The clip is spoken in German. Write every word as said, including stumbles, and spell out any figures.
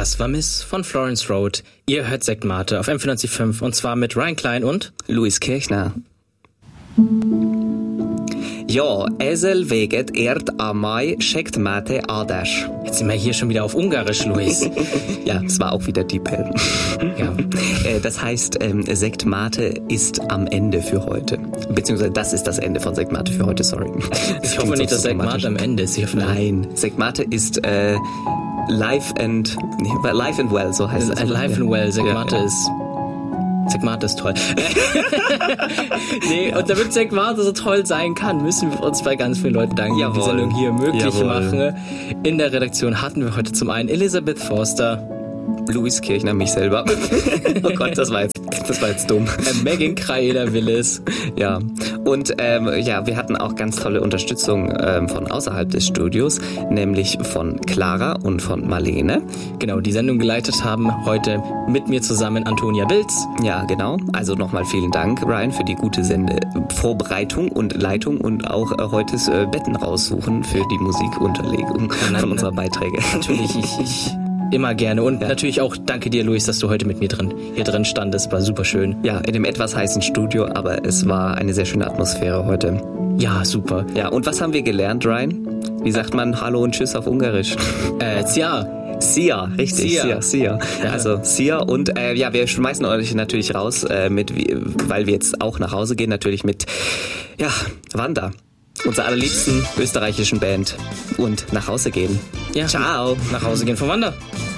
Das war Miss von Florence Road. Ihr hört Sekt Mate auf M vierundneunzig Komma fünf und zwar mit Ryan Klein und Luis Kirchner. Ja, Esel veget ert amai Sekt Mate adash. Jetzt sind wir hier schon wieder auf Ungarisch, Luis. Ja, es war auch wieder Deep Hell. Ja. Das heißt, Sekt Mate ist am Ende für heute. Beziehungsweise das ist das Ende von Sekt Mate für heute, sorry. Ich hoffe nicht, dass Sekt Mate am Ende ist. Ich Nein, Sekt Mate ist äh, live and live and well, so heißt es. Live and well, Sekt Mate ja. ist... Sekt Mate ist toll. Nee, und damit Sekt Mate so toll sein kann, müssen wir uns bei ganz vielen Leuten danken, die die Sendung hier möglich Jawohl. machen. In der Redaktion hatten wir heute zum einen Elisabeth Forster, Luis Kirchner, mich selber. Oh Gott, das war jetzt, das war jetzt dumm. Äh, Megan Kraeder-Willis. Ja, und ähm, ja, wir hatten auch ganz tolle Unterstützung ähm, von außerhalb des Studios, nämlich von Clara und von Marlene. Genau, die Sendung geleitet haben heute mit mir zusammen Antonia Bilz. Ja, genau. Also nochmal vielen Dank, Ryan, für die gute Sendevorbereitung und Leitung und auch äh, heutes äh, Betten raussuchen für die Musikunterlegung ja, von unserer Beiträge. Natürlich, ich... ich Immer gerne. Und ja. natürlich auch danke dir, Luis, dass du heute mit mir drin, hier drin standest. War super schön. Ja, in dem etwas heißen Studio, aber es war eine sehr schöne Atmosphäre heute. Ja, super. Ja, und was haben wir gelernt, Ryan? Wie sagt man Hallo und Tschüss auf Ungarisch? Äh, Cia. Cia, richtig, Cia, Cia. Ja. Also Cia und äh, ja, wir schmeißen euch natürlich raus, äh, mit, weil wir jetzt auch nach Hause gehen, natürlich mit, ja, Wanda. Unserer allerliebsten österreichischen Band und nach Hause gehen. Ja. Ciao. Nach Hause gehen von Wanda.